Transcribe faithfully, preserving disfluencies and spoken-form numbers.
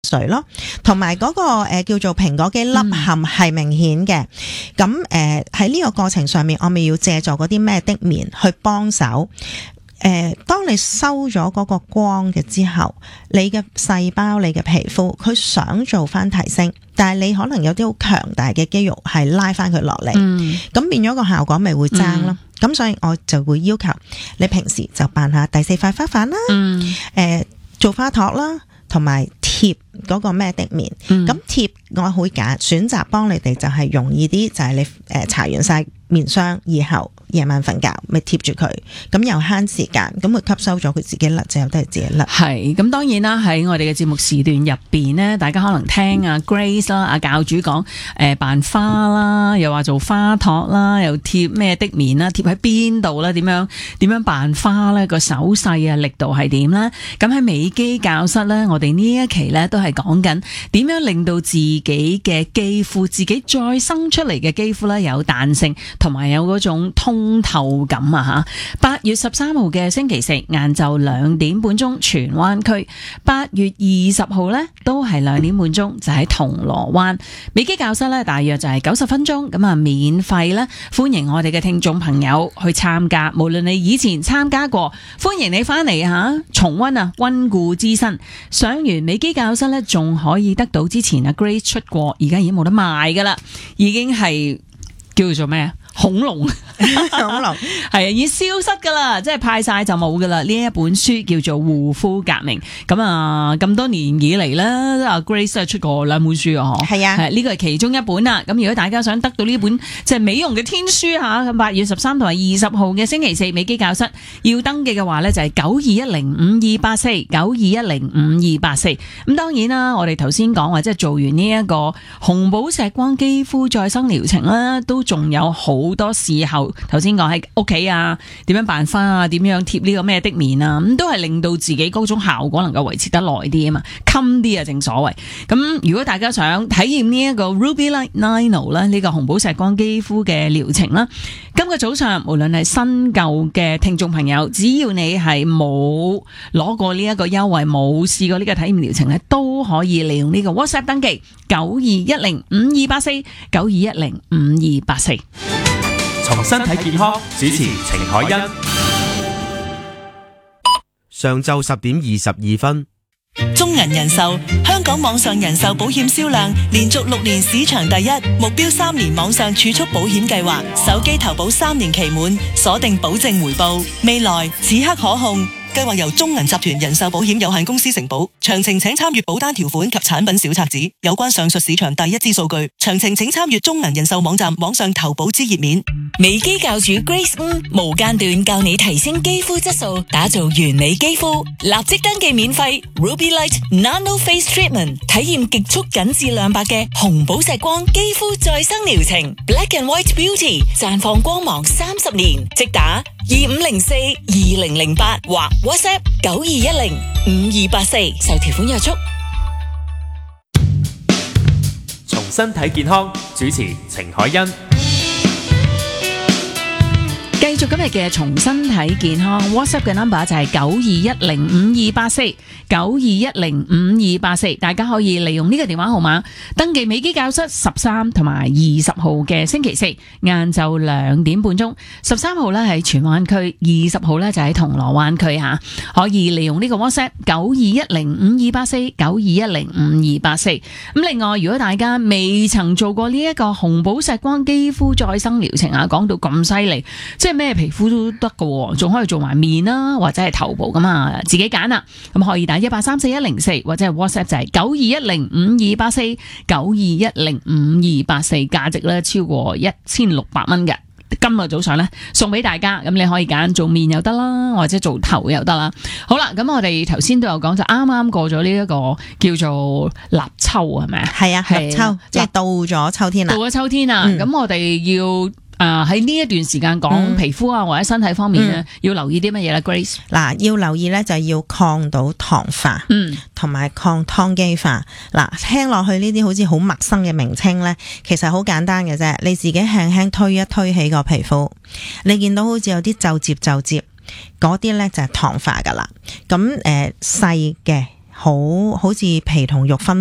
水咯，同埋嗰個誒、呃、叫做蘋果肌凹陷係明顯嘅。咁誒喺呢個過程上面，我咪要借助嗰啲咩的棉去幫手。誒、呃，當你收咗嗰個光嘅之後，你嘅細胞、你嘅皮膚，佢想做翻提升，但係你可能有啲好強大嘅肌肉係拉翻佢落嚟，咁、嗯、變咗個效果咪會爭咯。咁、嗯、所以我就會要求你平時就扮下第四塊花瓣啦，誒、嗯呃、做花托啦，同埋貼嗰個咩的棉。咁貼、嗯、我會揀選擇幫你哋就係容易啲，就係、是、你誒搽完晒面霜以後。夜晚瞓覺咪貼住佢，咁又慳時間，咁佢吸收咗佢自己甩，就有都係自己甩。 係咁，當然啦，喺我哋嘅節目時段入邊呢，大家可能聽啊 Grace 啦，阿教主講誒扮花啦，又話做花托啦，又貼咩的棉啦，貼喺邊度咧？點樣點樣扮花咧？個手勢啊，力度係點咧？咁喺美肌教室咧，我哋呢一期咧都係講緊點樣令到自己嘅肌膚，自己再生出嚟嘅肌膚咧有彈性，同埋有嗰種通通透感啊吓！八月十三號嘅星期四晏晝兩點半鐘荃灣區，八月二十號呢都係兩點半鐘就喺銅鑼灣美肌教室呢，大約就係九十分鐘咁啊，免費呢，歡迎我哋嘅聽眾朋友去參加，無論你以前參加過，歡迎你翻嚟吓重溫啊，溫故知新。上完美肌教室呢，仲可以得到之前阿 Grace 出過，而家已經冇得賣噶啦，已經係叫做咩啊？恐龍，恐龍係啊，已經消失噶啦，即係派晒就冇噶啦。呢一本書叫做《護膚革命》，咁啊咁多年以嚟咧，阿 Grace 都係出過兩本書啊，嗬。係啊，呢個係其中一本啦。咁如果大家想得到呢本即係美容嘅天書吓，咁八月十三同埋二十號嘅星期四美肌教室要登記嘅話咧，就係九二一零五二八四九二一零五二八四。咁當然啦，我哋頭先講話即係做完呢一個紅寶石光肌膚再生療程啦，都仲有好。好多事後，頭先講喺屋企啊，點樣辦花啊，點樣貼呢個咩的棉啊，咁都係令到自己嗰種效果能夠維持得耐啲啊嘛，襟啲啊，正所謂。咁如果大家想體驗呢一個 Ruby Light Nano 啦，呢個紅寶石光肌膚嘅療程啦，今個早上無論係新舊嘅聽眾朋友，只要你係冇攞過呢一個優惠，冇試過呢個體驗療程咧，都可以利用呢個 WhatsApp 登記九二一零五二八四九二一零五二八四。 從身體健康，主持程海欣。上晝十點二十二分。 中銀人壽香港網上人壽保險銷量連續六年市場第一，目標三年網上儲蓄保險計劃，手機投保三年期滿，鎖定保證回報，未來此刻可控。計劃由中銀集團人壽保險有限公司承保，詳情請參閱保單條款及產品小冊子。有關上述市場第一支數據，詳情請參閱中銀人壽網站網上投保之頁面。美肌教主 Grace 吳無間斷教你提升肌膚質素，打造完美肌膚，立即登記免費 Ruby Light Nano Face Treatment， 體驗極速緊致亮白嘅紅寶石光肌膚再生療程 Black and White Beauty， 綻放光芒三十年，即打二五零四二零零八或 WhatsApp 九二一零五二八四，受條款約束。 從身體健康，主持程海欣。 繼續今日嘅從身體健康 WhatsApp 嘅 number 就係九二一零五二八四九二一零五二八四，大家可以利用呢個電話號碼登記美肌教室十三同埋二十號嘅星期四晏晝兩點半鐘，十三號咧喺荃灣區，二十號咧就喺銅鑼灣區吓，可以利用呢個 WhatsApp 九二一零五二八四九二一零五二八四。咁另外，如果大家未曾做過呢一個紅寶石光肌膚再生療程啊，講到咁犀利，即係咩皮膚都得㗎，仲可以做埋面啦，或者係頭部噶嘛，自己揀啦。咁可以打一八三四一零四，或者係 WhatsApp 就係九二一零五二八四九二一零五二八四，價值咧超過一千六百蚊嘅。今日早上咧送俾大家，咁你可以揀做面又得啦，或者做頭又得啦。好啦，咁我哋頭先都有講，就啱啱過咗呢一個叫做立秋，係咪啊？ 係啊，立秋即係到咗秋天啦。到咗秋天啦，咁、嗯、我哋要。啊！喺呢一段時間講皮膚啊，或者身體方面咧，嗯、要留意啲乜嘢咧 Grace？ 嗱，要留意咧就係要抗到糖化，嗯，同埋抗湯基化。嗱，聽落去呢啲好似好陌生嘅名稱咧，其實好簡單嘅啫。你自己輕輕推一推起個皮膚，你見到好似有啲皺摺皺摺，嗰啲咧就係糖化噶啦。咁誒細嘅好好似皮同肉分